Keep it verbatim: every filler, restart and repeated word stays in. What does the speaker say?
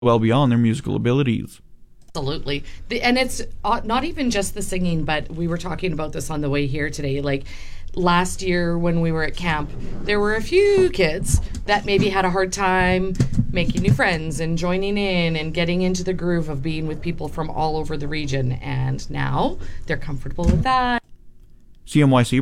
well beyond their musical abilities. Absolutely. The, and it's uh, not even just the singing, but we were talking about this on the way here today. Like last year when we were at camp, there were a few kids that maybe had a hard time making new friends and joining in and getting into the groove of being with people from all over the region. And now they're comfortable with that. C M Y C